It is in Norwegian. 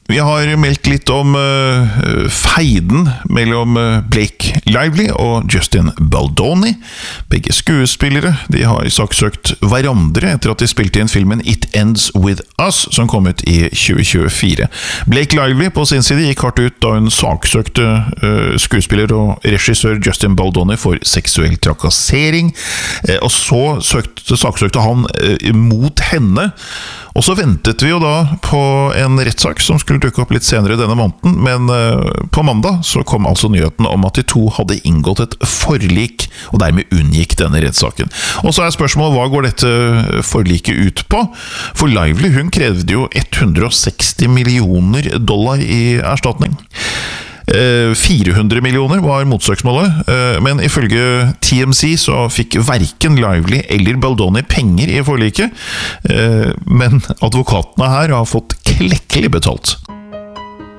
Vi har meldt litt om feiden mellom Blake Lively og Justin Baldoni. Begge skuespillere, de har saksøkt hverandre etter at de spilte inn filmen It Ends With Us, som kom ut i 2024. Blake Lively på sin side gikk hardt ut da hun saksøkte skuespiller og regissør Justin Baldoni for seksuell trakassering, og så saksøkte han mot henne. Og så ventet vi jo da på en rettssak som skulle dukke opp litt senere denne måneden, men på mandag så kom altså nyheten om at de to hadde inngått et forlik, og dermed unngikk denne rettssaken. Og så er spørsmålet, hva går dette forliket ut på? For Lively, hun krevde jo $160 millioner i erstatning. 400 millioner var motsøksmålet, men ifølge TMZ så fikk hverken Lively eller Baldoni penger i forliket, men advokatene her har fått klekkelig betalt.